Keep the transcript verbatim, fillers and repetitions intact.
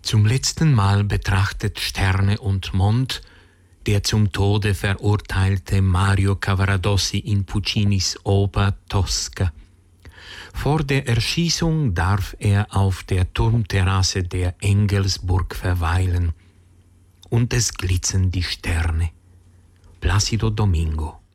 Zum letzten Mal betrachtet Sterne und Mond der zum Tode verurteilte Mario Cavaradossi in Puccinis Oper Tosca. Vor der Erschießung darf er auf der Turmterrasse der Engelsburg verweilen und es glitzern die Sterne. Placido Domingo.